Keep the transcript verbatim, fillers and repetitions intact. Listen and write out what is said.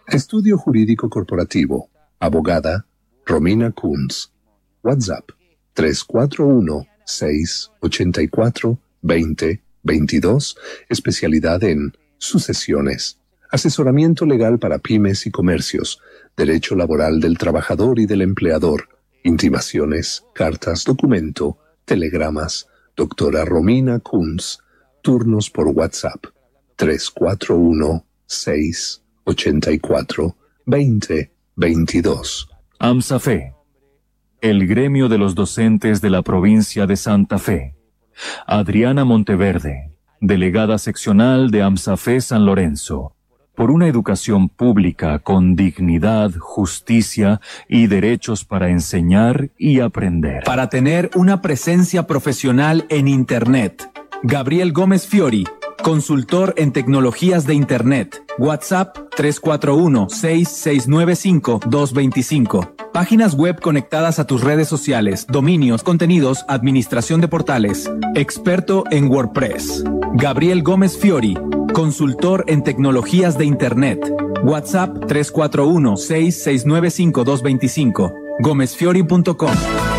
Estudio Jurídico Corporativo. Abogada Romina Kunz. WhatsApp tres cuatro uno, seis ocho cuatro, dos cero dos dos. Especialidad en sucesiones. Asesoramiento legal para pymes y comercios. Derecho laboral del trabajador y del empleador. Intimaciones, cartas, documento, telegramas. Doctora Romina Kunz. Turnos por WhatsApp tres cuatro uno, seis ocho cuatro, dos cero dos dos. AMSAFE, el gremio de los docentes de la provincia de Santa Fe. Adriana Monteverde, delegada seccional de AMSAFE San Lorenzo. Por una educación pública con dignidad, justicia y derechos para enseñar y aprender. Para tener una presencia profesional en Internet. Gabriel Gómez Fiori, consultor en tecnologías de Internet. WhatsApp tres cuatro uno, seis seis nueve cinco, dos dos cinco. Páginas web conectadas a tus redes sociales, dominios, contenidos, administración de portales. Experto en WordPress. Gabriel Gómez Fiori, consultor en tecnologías de Internet. WhatsApp tres cuatro uno, seis seis nueve cinco, dos dos cinco. gómez fiori punto com.